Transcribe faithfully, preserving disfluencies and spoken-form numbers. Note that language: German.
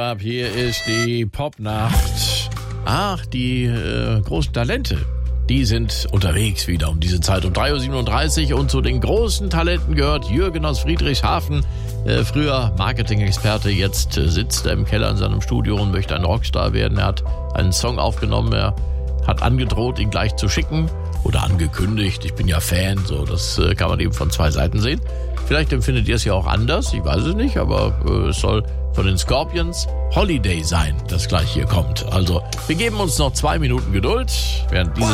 ab? Hier ist die Popnacht. Ach, die äh, großen Talente, die sind unterwegs wieder um diese Zeit um drei Uhr siebenunddreißig und zu den großen Talenten gehört Jürgen aus Friedrichshafen. Äh, früher Marketing-Experte, jetzt äh, sitzt er im Keller in seinem Studio und möchte ein Rockstar werden. Er hat einen Song aufgenommen, er hat angedroht, ihn gleich zu schicken oder angekündigt. Ich bin ja Fan, so das äh, kann man eben von zwei Seiten sehen. Vielleicht empfindet ihr es ja auch anders, ich weiß es nicht, aber äh, es soll von den Scorpions Holiday sein, das gleich hier kommt. Also wir geben uns noch zwei Minuten Geduld, während diese